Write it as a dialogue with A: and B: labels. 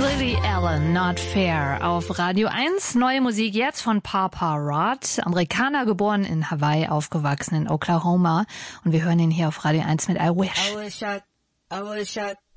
A: Lily Allen, Not Fair, auf Radio 1. Neue Musik jetzt von Papa Rod, Amerikaner, geboren in Hawaii, aufgewachsen in Oklahoma. Und wir hören ihn hier auf Radio 1 mit I Wish.
B: I wish I